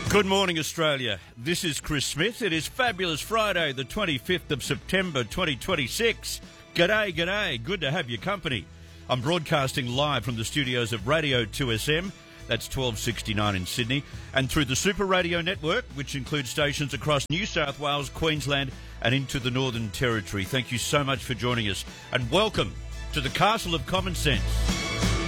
Good morning, Australia. This is Chris Smith. It is Fabulous Friday, the 25th of September, 2026. G'day, g'day. Good to have your company. I'm broadcasting live from the studios of Radio 2SM. That's 1269 in Sydney. And through the Super Radio Network, which includes stations across New South Wales, Queensland, and into the Northern Territory. Thank you so much for joining us. And welcome to the Castle of Common Sense.